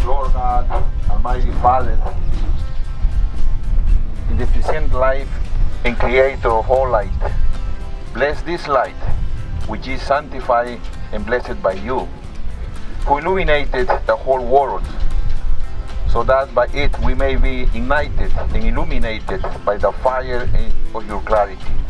Lord God, Almighty Father, in the present life and Creator of all light, bless this light, which is sanctified and blessed by you, who illuminated the whole world, so that by it we may be ignited and illuminated by the fire of your clarity.